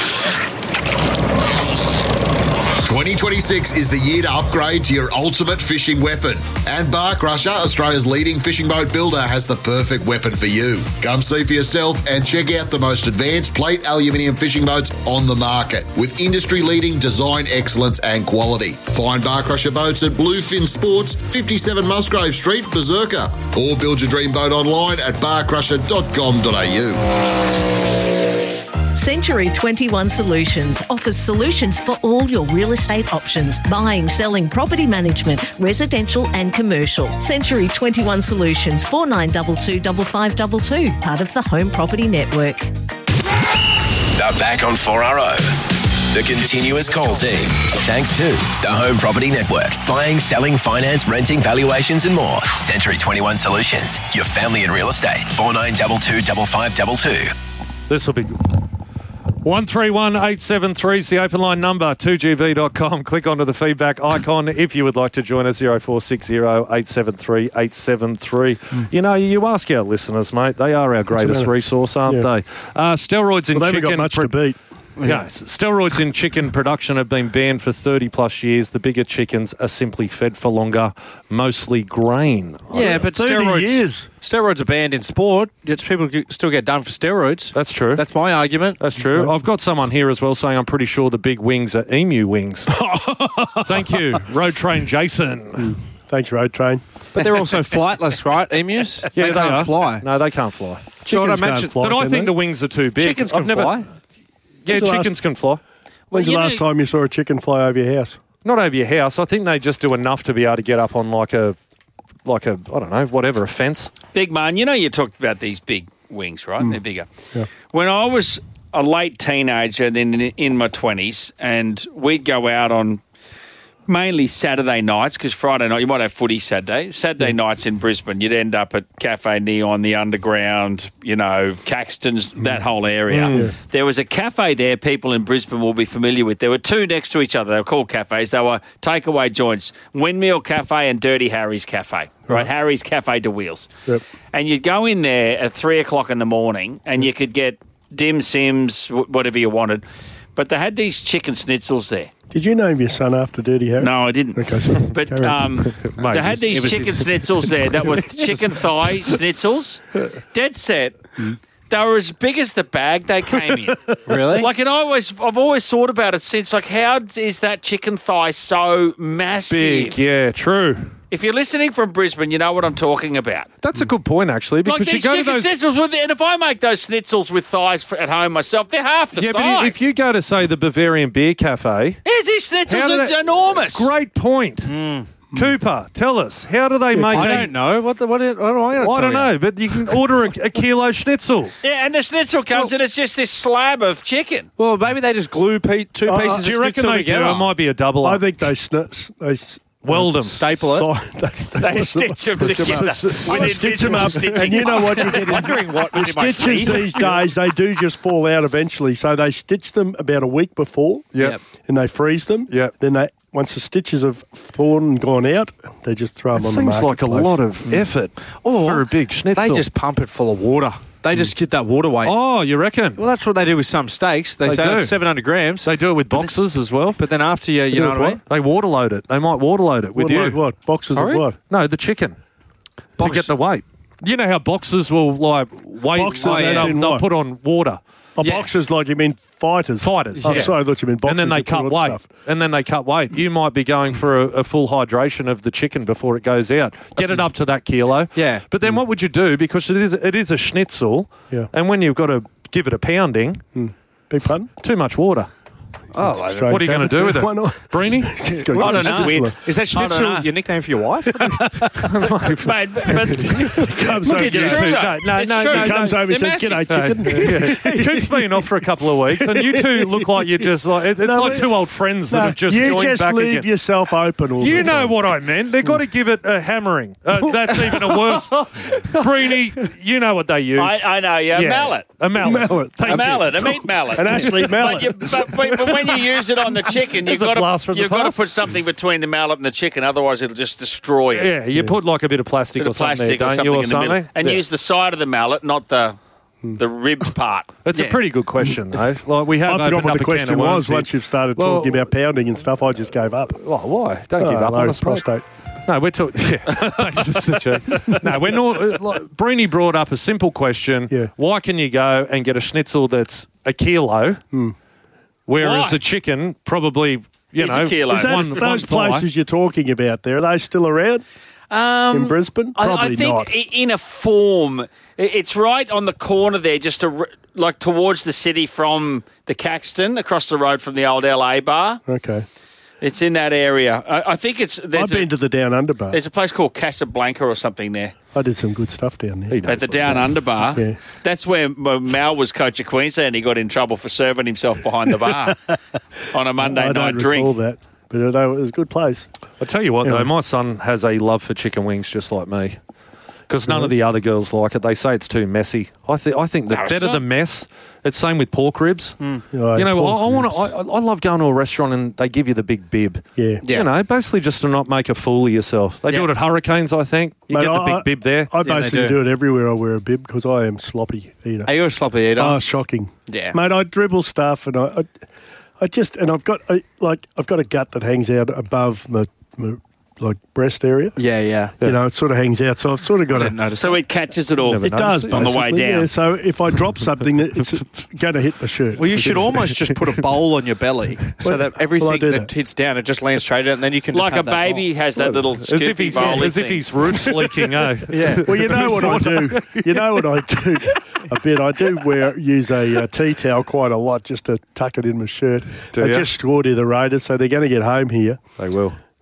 twenty twenty-six is the year to upgrade to your ultimate fishing weapon. And Bar Crusher, Australia's leading fishing boat builder, has the perfect weapon for you. Come see for yourself and check out the most advanced plate aluminium fishing boats on the market with industry-leading design excellence and quality. Find Bar Crusher boats at Bluefin Sports, fifty-seven Musgrave Street, Berserker, or build your dream boat online at bar crusher dot com dot a u. Century twenty-one Solutions offers solutions for all your real estate options: buying, selling, property management, residential and commercial. Century twenty-one Solutions, four nine two two five five two two, part of the Home Property Network. They're back on four R O. The continuous call team. Thanks to the Home Property Network. Buying, selling, finance, renting, valuations and more. Century twenty-one Solutions. Your family in real estate. four nine two two five five two two. This will be good. one three one eight seven three is the open line number, two g v dot com. Click onto the feedback icon if you would like to join us, zero four six zero eight seven three eight seven three. Mm. You know, you ask our listeners, mate, they are our greatest resource, aren't yeah. they? Uh, steroids in well, chicken... Got much pro- to beat. Yes, steroids in chicken production have been banned for thirty plus years. The bigger chickens are simply fed for longer, mostly grain. Yeah, but steroids years. steroids are banned in sport. Yet people still get done for steroids. That's true. That's my argument. That's true. I've got someone here as well saying I'm pretty sure the big wings are emu wings. Thank you, Road Train Jason. Mm. Thanks, Road Train. But they're also flightless, right? Emus? Yeah, they, they can't are. fly. No, they can't fly. Chickens can't fly, but I think they? the wings are too big. Chickens can I've never, fly. Yeah, When's chickens last, can fly. When's well, the last know, time you saw a chicken fly over your house? Not over your house. I think they just do enough to be able to get up on like a, like a, I don't know, whatever, a fence. Big man, you know you talked about these big wings, right? Mm. They're bigger. Yeah. When I was a late teenager, then in, in my twenties, and we'd go out on mainly Saturday nights, because Friday night, you might have footy Saturday. Saturday nights in Brisbane, you'd end up at Cafe Neon, the Underground, you know, Caxton's, that whole area. Mm. Yeah. There was a cafe there people in Brisbane will be familiar with. There were two next to each other. They were called cafes. They were takeaway joints, Windmill Cafe and Dirty Harry's Cafe, right? Right. Harry's Cafe de Wheels. Yep. And you'd go in there at three o'clock in the morning and you could get dim sims, wh- whatever you wanted. But they had these chicken schnitzels there. Did you name your son after Dirty Harry? No, I didn't. Okay, so But carry on. um, they had these chicken schnitzels there that was chicken thigh schnitzels. Dead set. They were as big as the bag they came in. Really? Like, and I always, I've always thought about it since. Like, how is that chicken thigh so massive? Big, yeah, true. If you're listening from Brisbane, you know what I'm talking about. That's a good point, actually, because Like you these go to chicken those. schnitzels, with, and if I make those schnitzels with thighs for, at home myself, they're half the Yeah, size. but if you go to, say, the Bavarian Beer Cafe. Yeah, these schnitzels How do are they- enormous. Great point. Mm. Cooper, tell us, how do they make I a- don't know. What, the, what, what am I going to I tell don't you? know, but you can order a, a kilo schnitzel. Yeah, and the schnitzel comes and it's just this slab of chicken. Well, maybe they just glue pe- two Uh, pieces Do you of reckon schnitzel they together. do? It might be a double I up. think they sn- they s- Weld them. Staple it. si- they, They stitch them stitch together. up. With They stitch them individual up. stitching. And you know what? You get in, Wondering what the was in my stitches teeth. these days, they do just fall out eventually. So they stitch them about a week before. Yep. And they freeze them. Yep. Then they once the stitches have thawed and gone out, they just throw It them on the seems like a marketplace. lot of effort Or for a big schnitzel. They just pump it full of water. They just get that water weight. Oh, you reckon? Well, that's what they do with some steaks. They, They say do. it's seven hundred grams. They do it with boxes as well. But then after you, you do know it what I mean? They water load it. They might water load it with What, you. like what? Boxes Sorry? of what? No, the chicken. Box- To get the weight. You know how boxers will like weight Boxes like, as they'll, in they'll what? put on water. Oh, Yeah. boxers like you mean fighters? Fighters, Oh, yeah. sorry, I thought you meant boxers. And then they that put cut on weight. stuff. And then they cut weight. You might be going for a, a full hydration of the chicken before it goes out. Get it up to that kilo. Yeah. But then what would you do? Because it is it is a schnitzel. Yeah. And when you've got to give it a pounding, Big pun? too much water. Oh, like, Strange What are you going to do with it? Why not? Breenie? Gotta I get don't a know. schnitzel. is that I don't schnitzel know. your nickname for your wife? Mate, but, but Comes look, home, it's g'day. true, though. No, no, It's no, true. no, He comes home, he They're says, massive. "G'day, chicken." Coop's been off for a couple of weeks, and you two look like you're just like it- it's No, like but- two old friends that No, have just you joined just back leave again. yourself open all You the know time. what I meant. They've got to give it a hammering. Uh, that's even a worse. Breenie, you know what they use. I, I know, yeah, Yeah. a mallet. A mallet. Mallet. Thank A you. mallet, a meat mallet. An Ashley mallet. But, you, but, but, but when you use it on the chicken, you've That's a got blast to from the you've got to past. put something between the mallet and the chicken, otherwise it'll just destroy it. Yeah, you put like a bit of plastic Bit or of something plastic there, or don't something you, or in the middle, something? and Yeah. use the side of the mallet, not the the ribbed part. It's a pretty good question, though. Like we have I forgot opened what up the a can question of worms was here. once you've started Well- talking about pounding and stuff. I just gave up. Oh, why? Don't give Oh, up low on us, mate. prostate. No, we're talking. Yeah, thanks, Mister Chief. No, we're not. uh, Like, Breenie brought up a simple question. Yeah. Why can you go and get a schnitzel that's a kilo, whereas Why? a chicken probably, you Is a know, kilo. Is that, one, those one thigh. places you're talking about there, are they still around Um, in Brisbane? I, Probably I think not. i- in a form, i- it's right on the corner there, just to, like towards the city from the Caxton, across the road from the old L A bar. Okay. It's in that area. I, I think it's. I've There's been a, to the Down Under bar. there's a place called Casablanca or something there. I did some good stuff down there. At the Down Under bar. Yeah. That's where M- Mal was coach of Queensland. He got in trouble for serving himself behind the bar on a Monday I night don't drink. recall that, but it was a good place. I tell you what, Anyway. though, my son has a love for chicken wings just like me. Because none of the other girls like it. They say it's too messy. I think I think the No, it's better not. the mess. It's same with pork ribs. Yeah, You know, pork I, I want ribs. to. I, I love going to a restaurant and they give you the big bib. Yeah. Yeah. You know, basically just to not make a fool of yourself. They do Yeah. it at Hurricanes, I think. You Mate, get the I- big bib there. I Yeah, they basically do. do it everywhere I wear a bib because I am sloppy eater. Are you a sloppy eater? Oh, shocking. Yeah. Mate, I dribble stuff and I, I, I just, and I've got, I, like, I've got a gut that hangs out above my, my like, breast area. yeah, yeah. You know, it sort of hangs out. So I've sort of got I to. didn't notice So it catches it all. Never It does, noticed it. on the way basically, down. Yeah, so if I drop something, it's going to hit my shirt. Well, you should almost just put a bowl on your belly so Well, that well, everything I do that that. hits down, it just lands straight out, and then you can just Like a have that baby bowl. has that little As if scoopy he's bowl. as if his roof's leaking, eh? Yeah. Well, you know what I do. You know what I do a bit. I do wear use a uh, tea towel quite a lot just to tuck it in my shirt. Do I ya? just scored here the Raiders, so they're going to get home here. They will.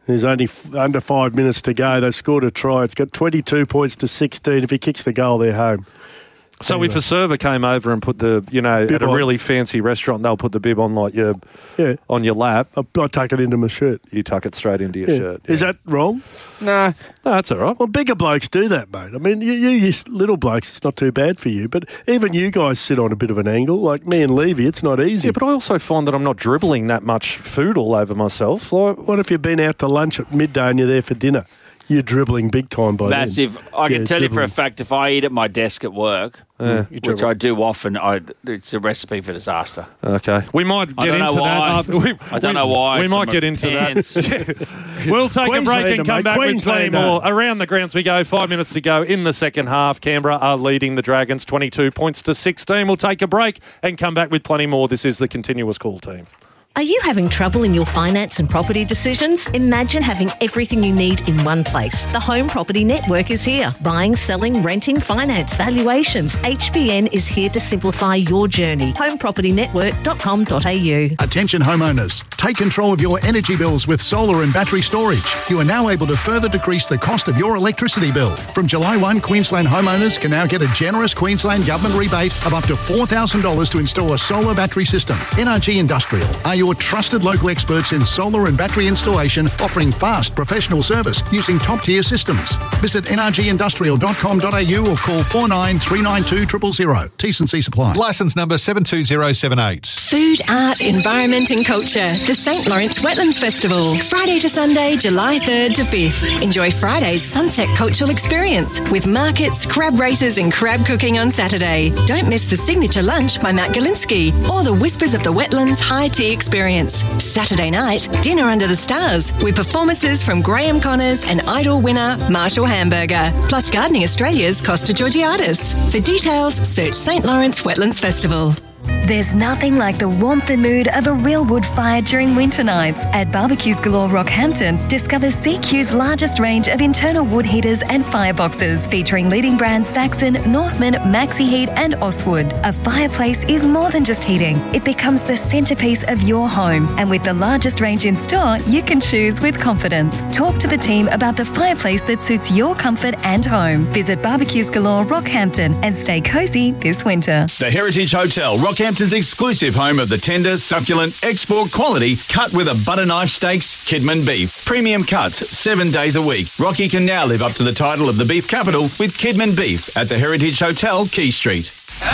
There's only f- under five minutes to go. They've scored a try. It's got twenty-two points to sixteen. If he kicks the goal, they're home. So Anyway. if a server came over and put the, you know, Bib at a on. really fancy restaurant, they'll put the bib on like your, Yeah. on your lap. I, I tuck it into my shirt. You tuck it straight into your Yeah. shirt. Is that wrong? No. No, that's all right. Well, bigger blokes do that, mate. I mean, you, you, you little blokes, it's not too bad for you. But even you guys sit on a bit of an angle. Like me and Levy, it's not easy. Yeah, but I also find that I'm not dribbling that much food all over myself. Like, What if you've been out to lunch at midday and you're there for dinner? You're dribbling big time by Massive. then. I can Yeah, tell you for a dribbling. fact, if I eat at my desk at work, Yeah. which I do often, I, it's a recipe for disaster. Okay. We might I get don't know into why. that. after- we, I don't we- know why. We It's might in get my into pants. that. We'll take a break and Queenslander, come mate, back with plenty Queenslander. more. Around the grounds we go. Five minutes to go in the second half. Canberra are leading the Dragons twenty-two points to sixteen. We'll take a break and come back with plenty more. This is the Continuous Call team. Are you having trouble in your finance and property decisions? Imagine having everything you need in one place. The Home Property Network is here. Buying, selling, renting, finance, valuations. H B N is here to simplify your journey. home property network dot com dot a u. Attention homeowners, take control of your energy bills with solar and battery storage. You are now able to further decrease the cost of your electricity bill. From July first, Queensland homeowners can now get a generous Queensland government rebate of up to four thousand dollars to install a solar battery system. N R G Industrial are your trusted local experts in solar and battery installation, offering fast professional service using top-tier systems. Visit n r g industrial dot com dot a u or call four nine three nine two zero zero zero. T's and C's apply. Licence number seven two zero seven eight. Food, art, environment and culture. The Saint Lawrence Wetlands Festival. Friday to Sunday, July third to fifth. Enjoy Friday's Sunset Cultural Experience with markets, crab races and crab cooking on Saturday. Don't miss the signature lunch by Matt Galinsky or the Whispers of the Wetlands High Tea Experience. Saturday night, dinner under the stars with performances from Graham Connors and Idol winner Marshall Hamburger, plus Gardening Australia's Costa Georgiadis. For details, search Saint Lawrence Wetlands Festival. There's nothing like the warmth and mood of a real wood fire during winter nights. At Barbecues Galore Rockhampton, discover C Q's largest range of internal wood heaters and fireboxes, featuring leading brands Saxon, Norseman, Maxi Heat and Oswood. A fireplace is more than just heating. It becomes the centrepiece of your home. And with the largest range in store, you can choose with confidence. Talk to the team about the fireplace that suits your comfort and home. Visit Barbecues Galore Rockhampton and stay cosy this winter. The Heritage Hotel, Rockhampton's exclusive home of the tender, succulent, export quality, cut with a butter knife steaks, Kidman beef. Premium cuts, seven days a week. Rocky can now live up to the title of the beef capital with Kidman beef at the Heritage Hotel, Key Street.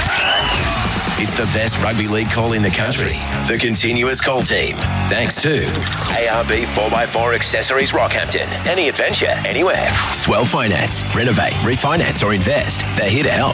It's the best rugby league call in the country. The Continuous Call team. Thanks to A R B four by four Accessories Rockhampton. Any adventure, anywhere. Swell Finance. Renovate, refinance or invest. They're here to help.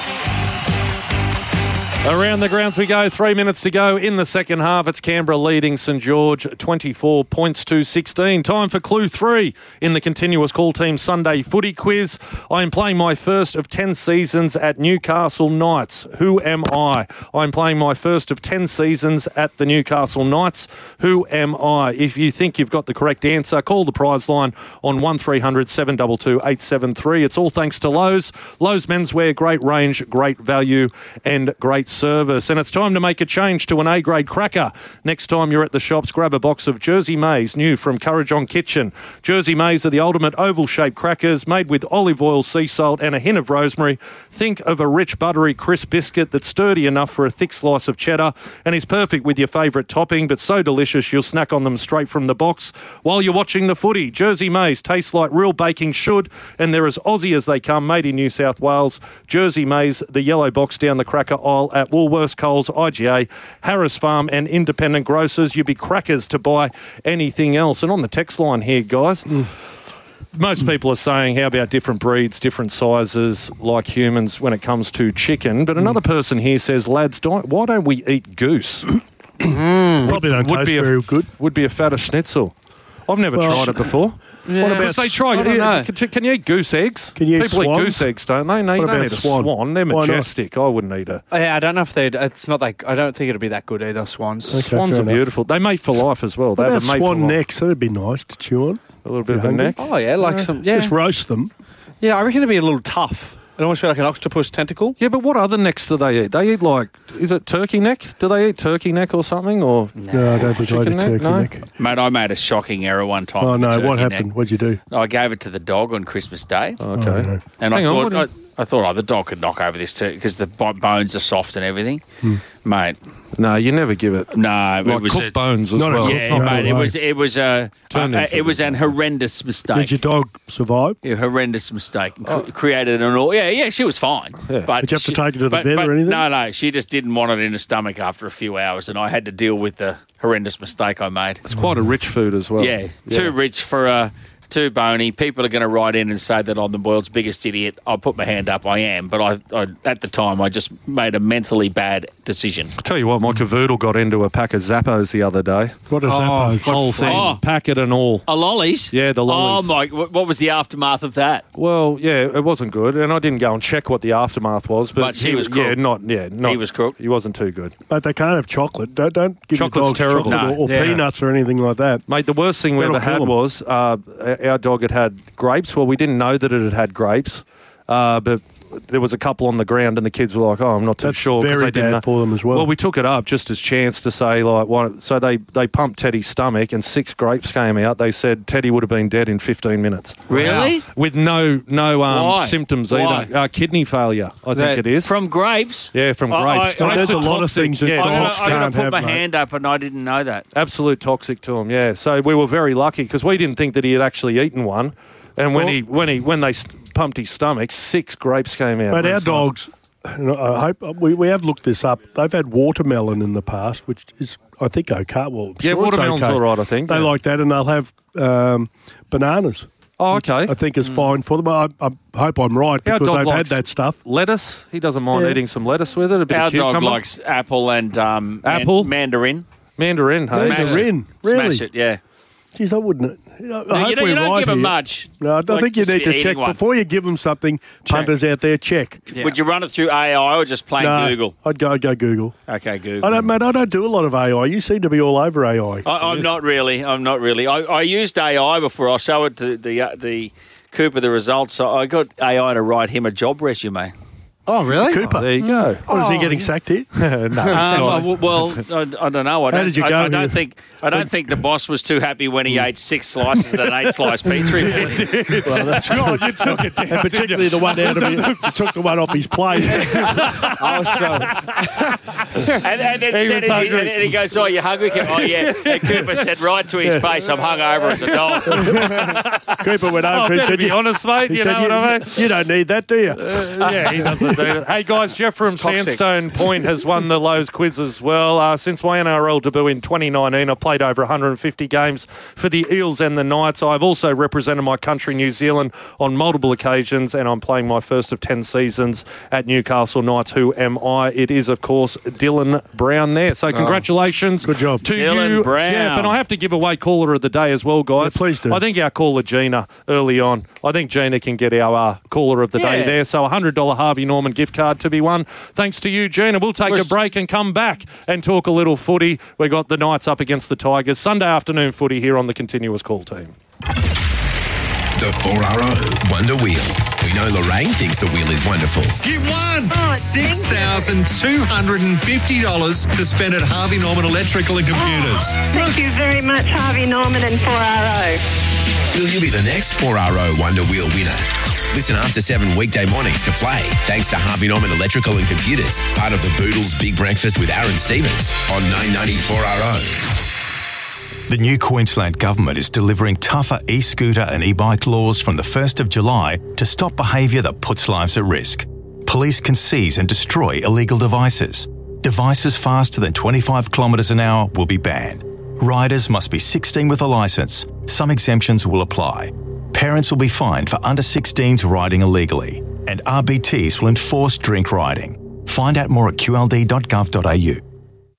Around the grounds we go. Three minutes to go in the second half. It's Canberra leading St George twenty-four points to sixteen. Time for clue three in the Continuous Call Team Sunday footy quiz. I am playing my first of ten seasons at Newcastle Knights. Who am I? I'm playing my first of ten seasons at the Newcastle Knights. Who am I? If you think you've got the correct answer, call the prize line on one three hundred seven two two eight seven three. It's all thanks to Lowe's. Lowe's Menswear, great range, great value and great service. And it's time to make a change to an A-grade cracker. Next time you're at the shops, grab a box of Jersey Maize, new from Currajong Kitchen. Jersey Maize are the ultimate oval-shaped crackers made with olive oil, sea salt and a hint of rosemary. Think of a rich, buttery, crisp biscuit that's sturdy enough for a thick slice of cheddar and is perfect with your favourite topping, but so delicious you'll snack on them straight from the box while you're watching the footy. Jersey Maize tastes like real baking should, and they're as Aussie as they come, made in New South Wales. Jersey Maize, the yellow box down the cracker aisle at Woolworths, Coles, I G A, Harris Farm and independent grocers. You'd be crackers to buy anything else. And on the text line here, guys, mm. most people are saying, how about different breeds, different sizes, like humans when it comes to chicken? But another person here says, lads, don't, why don't we eat goose? mm. Probably don't would taste be a, very good. Would be a fatter schnitzel. I've never well, tried it before. Yeah. What about they try? Yeah, can, can you eat goose eggs? Can you People eat, eat goose eggs, don't they? No, you what don't eat a swan. swan. They're majestic. I wouldn't eat a. Yeah, I don't know if they'd. It's not like I don't think it'd be that good either. Swans. Okay, swans are enough. beautiful. They mate for life as well. What they about have a mate swan for necks? That'd be nice to chew on. A little bit of a neck. Oh yeah, like yeah. some. Yeah, just roast them. Yeah, I reckon it'd be a little tough. It almost feels like an octopus tentacle. Yeah, but what other necks do they eat? They eat like, is it turkey neck? Do they eat turkey neck or something? Or No, I don't think I chicken did neck? turkey No? neck. Mate, I made a shocking error one time. Oh, with no, the what turkey happened? neck. What'd you do? I gave it to the dog on Christmas Day. Okay. Oh, no. And Hang I on, thought, what do I, you- I thought, oh, the dog could knock over this turkey because the bo- bones are soft and everything. Hmm. Mate, No, you never give it. no, Like it was cooked a, bones as Not a well. cooked It's Yeah, not mate, no it way. was it was a Turned uh, into it was this. an horrendous mistake. Did your dog survive? Yeah, horrendous mistake. Cr- created an all. Yeah, yeah, she was fine. Yeah. But Did you have to she- take her to the but- vet or but anything? No, no, she just didn't want it in her stomach after a few hours, and I had to deal with the horrendous mistake I made. It's quite a rich food as well. Yeah, too rich for a. Too bony. People are going to write in and say that I'm the world's biggest idiot. I'll put my hand up. I am, but I, I at the time I just made a mentally bad decision. I'll tell you what, my cavoodle got into a pack of Zappos the other day. What is Oh, that? whole thing, Oh. packet and all. A lollies? Yeah, the lollies. Oh my! What what was the aftermath of that? Well, yeah, it wasn't good, and I didn't go and check what the aftermath was. But, But she he- was yeah, crook. not yeah, not He was crook. He wasn't too good, But they can't have chocolate. Don't, don't give your Chocolate's dogs terrible. chocolate No. or, or Yeah. peanuts or anything like that. mate. The worst thing we That'll ever kill had 'em. was uh, our dog had had grapes. Well, we didn't know that it had had grapes, uh, but there was a couple on the ground, and the kids were like, "Oh, I'm not too That's sure," because very they didn't bad know. for them as well. Well, we took it up just as chance to say like, one, so they they pumped Teddy's stomach, and six grapes came out. They said Teddy would have been dead in fifteen minutes. Really? With no no um, Why? symptoms Why? either. Uh, kidney failure, I think That- it is. From grapes? yeah, from I- grapes. I- I- Grapes There's are a lot of toxic. things that Yeah, I'm dogs going to can't put have, my mate. hand up, and I didn't know that. absolute toxic to him. Yeah, so we were very lucky because we didn't think that he had actually eaten one, and when Well- he when he when they st- pumped his stomach, six grapes came out. But our It's like- dogs, and I hope we, we have looked this up. They've had watermelon in the past, which is I think okay. Well, I'm Yeah, sure it's watermelon's okay. all right, I think, they yeah. like that, and they'll have um, bananas. Oh, okay. I think is fine for them. I, I hope I'm right Our because dog they've had likes that stuff. lettuce. He doesn't mind Yeah. eating some lettuce with it. A bit Our of cucumber. dog likes apple and um, man- Apple? mandarin. mandarin. Hey? Smash it. Mandarin, really? Smash it, yeah. Geez, I wouldn't. I No, hope you don't, we're you don't right give them here. much. No, I don't Like, think you just need to eating check one. before you give them something. Punters out there, check. Would you run it through A I or just plain No, Google? I'd go. I'd go Google. Okay, Google. I don't, mate. I don't do a lot of A I. You seem to be all over A I. I, I'm not really. I'm not really. I, I used A I before. I'll show it to the uh, the Cooper the results. So I got A I to write him a job resume. Oh, really? Cooper. Oh, there you go. What is he getting sacked here? no, it's Um, not. I- well, I, I don't know. I How don't, did you I, go I don't here? think. I don't think the boss was too happy when he ate six slices of that eight slice pizza. he wanted. Well, that's God, you took it down, and particularly the one out of his, you took the one off his plate. I was so. and, and then He said was it, hungry. and, and he goes, "Oh, you hungry?" Oh, yeah. And Cooper said right to his face, "I'm hungover as a dog." Cooper went Oh, over and better said, be you, honest, mate. he You said, know what I mean? You don't need that, do you? Uh, yeah, he doesn't need it. Hey, guys, Jeff from It's toxic. Sandstone Point has won the Lowe's quiz as well. Uh, since my N R L debut in twenty nineteen, I've played over one hundred fifty games for the Eels and the Knights. I've also represented my country, New Zealand, on multiple occasions, and I'm playing my first of ten seasons at Newcastle Knights. Who am I? It is, of course, Dylan Brown there. So congratulations. Good job. To Dylan you, Brown. Jeff. And I have to give away caller of the day as well, guys. Yeah, please do. I think our caller, Gina, early on, I think Gina can get our uh, caller of the day Yeah. there. So a one hundred dollars Harvey Norman gift card to be won. Thanks to you, Gina. We'll take a break and come back and talk a little footy. We got the Knights up against the Tigers. Sunday afternoon footy here on the Continuous Call team. The four R O Wonder Wheel. We know Lorraine thinks the wheel is wonderful. You've won six thousand two hundred fifty dollars to spend at Harvey Norman Electrical and Computers. Thank you very much, Harvey Norman and four R O. Will you be the next four R O Wonder Wheel winner? Listen after seven weekday mornings to play, thanks to Harvey Norman Electrical and Computers, part of the Boodles Big Breakfast with Aaron Stevens on nine ninety four R O. The new Queensland Government is delivering tougher e-scooter and e-bike laws from the first of July to stop behaviour that puts lives at risk. Police can seize and destroy illegal devices. Devices faster than twenty-five kilometres an hour will be banned. Riders must be sixteen with a licence. Some exemptions will apply. Parents will be fined for under sixteens riding illegally. And R B Ts will enforce drink riding. Find out more at q l d dot gov dot a u.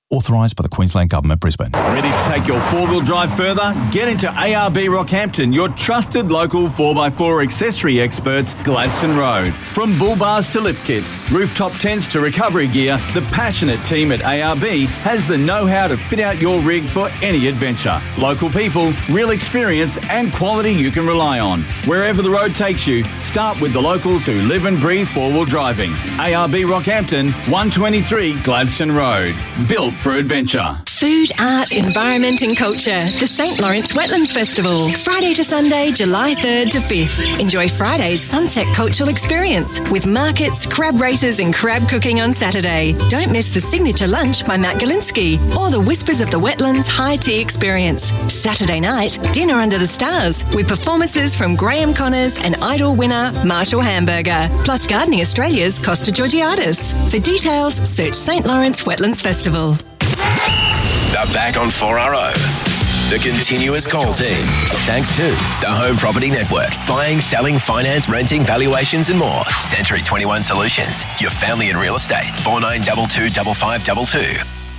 Authorised by the Queensland Government, Brisbane. Ready to take your four-wheel drive further? Get into A R B Rockhampton, your trusted local four by four accessory experts, Gladstone Road. From bull bars to lift kits, rooftop tents to recovery gear, the passionate team at A R B has the know-how to fit out your rig for any adventure. Local people, real experience and quality you can rely on. Wherever the road takes you, start with the locals who live and breathe four-wheel driving. A R B Rockhampton, one twenty-three Gladstone Road. Built for adventure. Food, art, environment and culture. The Saint Lawrence Wetlands Festival. Friday to Sunday, July third to fifth. Enjoy Friday's Sunset Cultural Experience with markets, crab races and crab cooking on Saturday. Don't miss the signature lunch by Matt Galinsky or the Whispers of the Wetlands High Tea Experience. Saturday night, dinner under the stars with performances from Graham Connors and Idol winner Marshall Hamburger, plus Gardening Australia's Costa Georgiadis. For details, search Saint Lawrence Wetlands Festival. They're back on four R O. The continuous call team. Thanks to the Home Property Network. Buying, selling, finance, renting, valuations and more. Century twenty-one Solutions. Your family in real estate. four nine two two five five two two.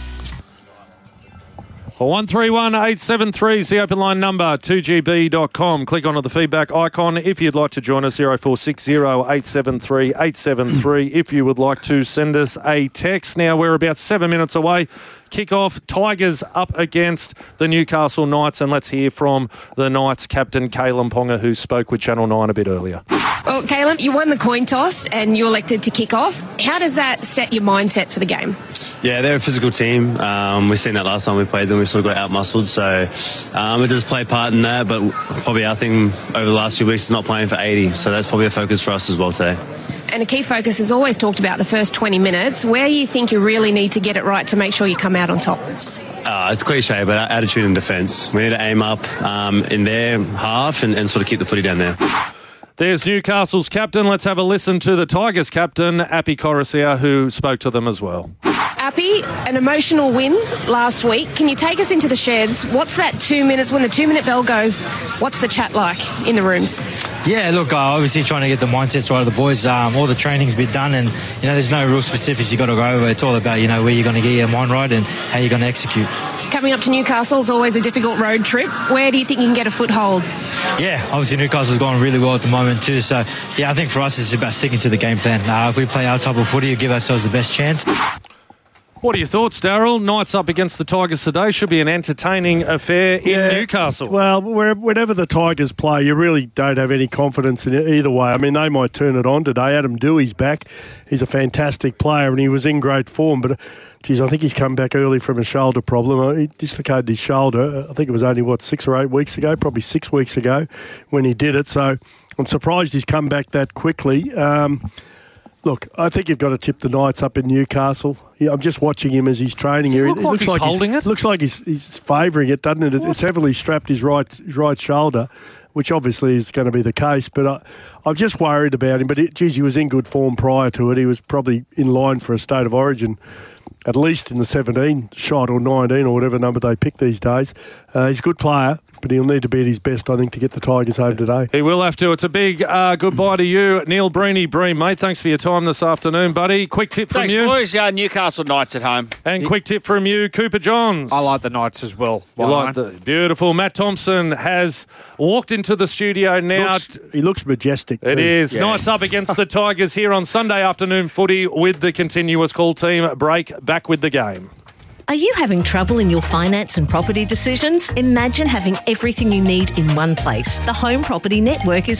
one three one eight seven three is the open line number, two g b dot com. Click onto the feedback icon if you'd like to join us, zero four six zero eight seven three eight seven three. If you would like to send us a text. Now we're about seven minutes away. Kick-off, Tigers up against the Newcastle Knights, and let's hear from the Knights captain, Kalyn Ponga, who spoke with Channel nine a bit earlier. Well, Kalyn, you won the coin toss and you elected to kick off. How does that set your mindset for the game? Yeah, they're a physical team. Um, we've seen that last time we played them. We sort of got out-muscled, so um, it does play a part in that, but probably our thing over the last few weeks is not playing for eighty, so that's probably a focus for us as well today. And a key focus is always talked about the first twenty minutes. Where you think you really need to get it right to make sure you come out on top? Uh, it's cliche, but our attitude in defence. We need to aim up um, in their half and, and sort of keep the footy down there. There's Newcastle's captain. Let's have a listen to the Tigers captain, Api Korosia, who spoke to them as well. Api, an emotional win last week. Can you take us into the sheds? What's that two minutes, when the two-minute bell goes, what's the chat like in the rooms? Yeah, look, uh, obviously trying to get the mindsets right of the boys. Um, all the training's been done and, you know, there's no real specifics you got to go over. It's all about, you know, where you're going to get your mind right and how you're going to execute. Coming up to Newcastle, it's always a difficult road trip. Where do you think you can get a foothold? Yeah, obviously Newcastle's going really well at the moment too. So, yeah, I think for us it's about sticking to the game plan. Uh, if we play our type of footy, we'll give ourselves the best chance. What are your thoughts, Daryl? Knights up against the Tigers today. Should be an entertaining affair in yeah, Newcastle. Well, whenever the Tigers play, you really don't have any confidence in it either way. I mean, they might turn it on today. Adam Dewey's back. He's a fantastic player and he was in great form. But, geez, I think he's come back early from a shoulder problem. He dislocated his shoulder. I think it was only, what, six or eight weeks ago, probably six weeks ago when he did it. So I'm surprised he's come back that quickly. Um Look, I think you've got to tip the Knights up in Newcastle. Yeah, I'm just watching him as he's training here. Does it look like it looks he's like holding he's, it? Looks like he's, he's favouring it, doesn't it? It's, it's heavily strapped his right his right shoulder, which obviously is going to be the case. But I, I'm just worried about him. But, it, geez, he was in good form prior to it. He was probably in line for a State of Origin, at least in the seventeen shot or nineteen or whatever number they pick these days. Uh, he's a good player, but he'll need to be at his best, I think, to get the Tigers home today. He will have to. It's a big uh, goodbye to you, Neil Breeny. Bream, mate, thanks for your time this afternoon, buddy. Quick tip from Thanks, you. boys. Yeah, Newcastle Knights at home. And quick tip from you, Cooper Johns. I like the Knights as well. You like the, beautiful. Matt Thompson has walked into the studio now. Looks, he looks majestic. It too. is. Yeah. Knights up against the Tigers here on Sunday afternoon footy with the continuous call team. Break back with the game. Are you having trouble in your finance and property decisions? Imagine having everything you need in one place. The Home Property Network is